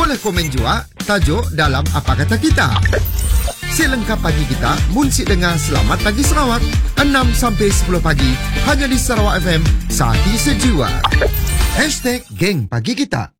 Boleh komen jua tajuk dalam Apa Kata Kita. Selengkap pagi kita, munsik dengar Selamat Pagi Sarawak 6 sampai 10 pagi hanya di Sarawak FM, Saati Sejiwa. #Geng Pagi Kita.